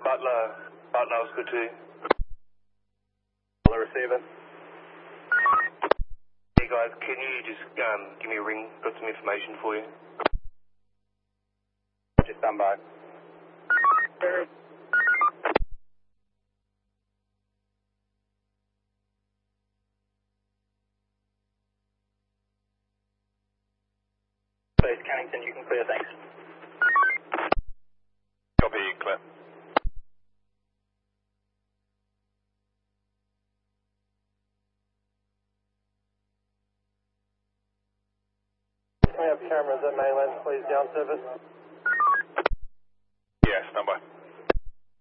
Butler was good too. Butler receiving. Hey guys, can you just give me a ring? Got some information for you. Just stand by. Base Cannington, you can clear, thanks. Copy, clear. Can we have cameras at mainland, please, down service? Yeah, stand by.